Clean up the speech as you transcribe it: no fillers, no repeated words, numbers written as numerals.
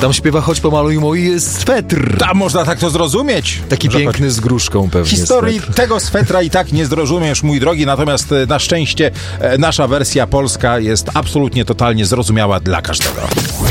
Tam śpiewa choć pomaluj mój swetr. Tam można tak to zrozumieć. Taki piękny z gruszką pewnie. Historii swetr. tego swetra i tak nie zrozumiesz, mój drogi, natomiast na szczęście nasza wersja polska jest absolutnie, totalnie zrozumiała dla każdego.